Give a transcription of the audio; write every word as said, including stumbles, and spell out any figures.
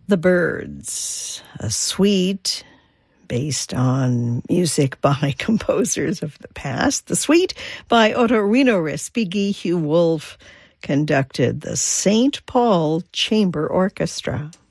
The Byrds, a suite based on music by composers of the past. The suite by Ottorino Respighi. Hugh Wolf conducted the Saint Paul Chamber Orchestra.